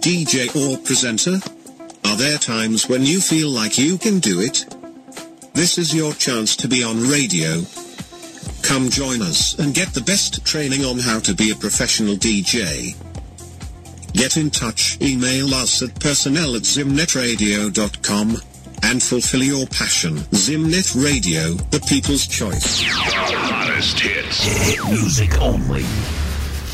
DJ or presenter? Are there times when you feel like you can do it? This is your chance to be on radio. Come join us and get the best training on how to be a professional DJ. Get in touch, email us at personnel@zimnetradio.com and fulfill your passion. Zimnet Radio, the people's choice. Hottest hits. Hit music only.